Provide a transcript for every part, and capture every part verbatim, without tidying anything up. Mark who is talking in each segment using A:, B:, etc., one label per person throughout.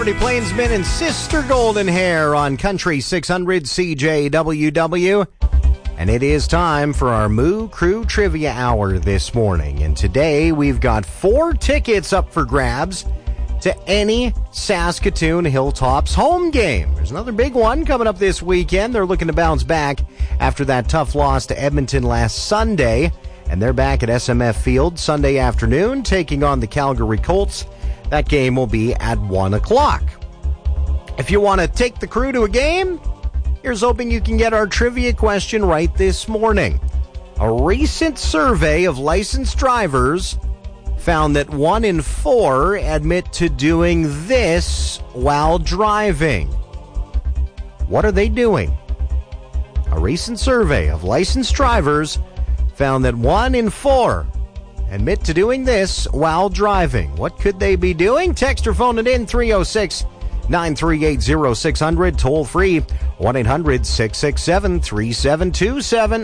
A: Plainsman and Sister Golden Hair on Country six hundred C J W W. And it is time for our Moo Crew Trivia Hour this morning. And today we've got four tickets up for grabs to any Saskatoon Hilltops home game. There's another big one coming up this weekend. They're looking to bounce back after that tough loss to Edmonton last Sunday. And they're back at S M F Field Sunday afternoon taking on the Calgary Colts. That game will be at one o'clock. If you want to take the crew to a game, here's hoping you can get our trivia question right this morning. A recent survey of licensed drivers found that one in four admit to doing this while driving. What are they doing? A recent survey of licensed drivers found that one in four admit to doing this while driving. What could they be doing? Text or phone it in three oh six, nine three eight, oh six hundred. Toll free one eight hundred, six six seven, three seven two seven.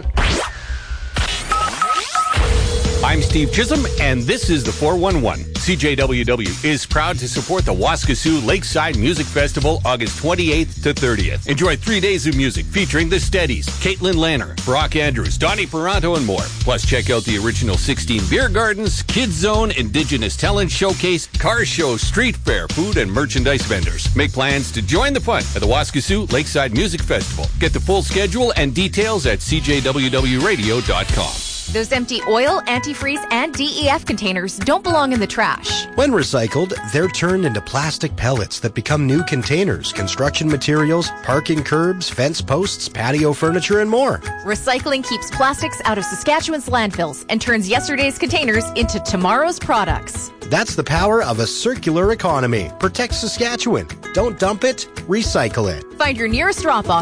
B: I'm Steve Chisholm, and this is the four one one. C J W W is proud to support the Waskesiu Lakeside Music Festival August twenty-eighth to thirtieth. Enjoy three days of music featuring the Steadies, Caitlin Lanner, Brock Andrews, Donnie Peranto, and more. Plus, check out the original sixteen beer gardens, Kids Zone, Indigenous Talent Showcase, car show, street fair, food, and merchandise vendors. Make plans to join the fun at the Waskesiu Lakeside Music Festival. Get the full schedule and details at c j w w radio dot com.
C: Those empty oil, antifreeze, and D E F containers don't belong in the trash.
D: When recycled, they're turned into plastic pellets that become new containers, construction materials, parking curbs, fence posts, patio furniture, and more.
C: Recycling keeps plastics out of Saskatchewan's landfills and turns yesterday's containers into tomorrow's products.
D: That's the power of a circular economy. Protect Saskatchewan. Don't dump it, recycle it.
C: Find your nearest drop-off